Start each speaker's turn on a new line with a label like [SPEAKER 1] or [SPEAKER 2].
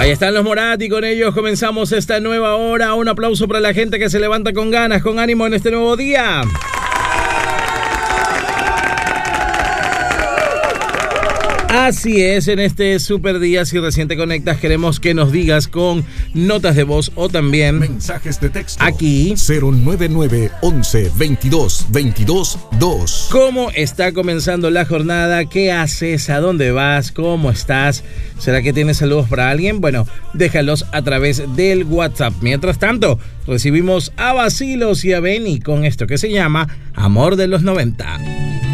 [SPEAKER 1] Ahí están los Morat y con ellos comenzamos esta nueva hora. Un aplauso para la gente que se levanta con ganas, con ánimo en este nuevo día. Así es, en este super día, si recién te conectas, queremos que nos digas con notas de voz o también
[SPEAKER 2] mensajes de texto.
[SPEAKER 1] Aquí
[SPEAKER 2] 099 11 22 22 2.
[SPEAKER 1] ¿Cómo está comenzando la jornada? ¿Qué haces? ¿A dónde vas? ¿Cómo estás? ¿Será que tienes saludos para alguien? Bueno, déjalos a través del WhatsApp. Mientras tanto, recibimos a Bacilos y a Benny con esto que se llama Amor de los 90.